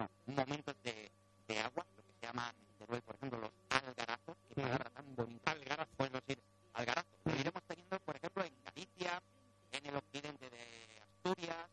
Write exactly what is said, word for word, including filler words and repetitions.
bueno, momentos de, de agua, lo que se llama en Teruel, por ejemplo, los algarazos, qué palabra tan bonita. Algarazo. Pues los algarazos. Lo iremos teniendo, por ejemplo, en Galicia, en el occidente de Asturias,